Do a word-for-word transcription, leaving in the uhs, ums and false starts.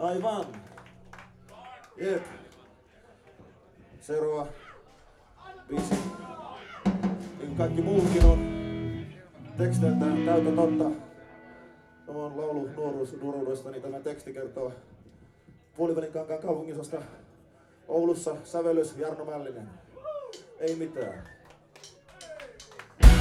Aivan. Jep. Seuraava biisi, niin kuin kaikki muutkin on teksteiltään täyttä totta. Tämä on laulu nuoruus nuoruudesta, niin tämä teksti kertoo Puolivälinkankaan kaupunginosasta Oulussa. Sävellys Jarno Mällinen. Ei mitään.